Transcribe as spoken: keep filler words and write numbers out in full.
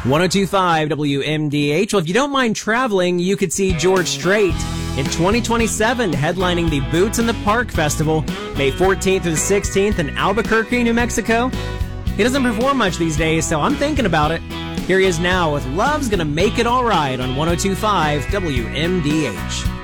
one oh two point five W M D H. Well, if you don't mind traveling, you could see George Strait in twenty twenty-seven headlining the Boots in the Park Festival, May fourteenth through the sixteenth in Albuquerque, New Mexico. He doesn't perform much these days, so I'm thinking about it. Here he is now with Love's Gonna Make It Alright on one oh two point five W M D H.